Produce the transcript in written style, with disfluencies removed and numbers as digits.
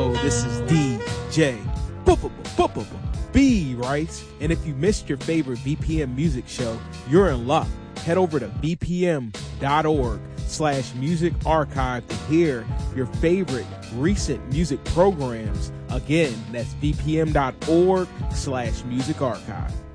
Yo, this is DJ B, right? And if you missed your favorite BPM music show, you're in luck. Head over to bpm.org/music archive to hear your favorite recent music programs. Again, that's bpm.org/music archive.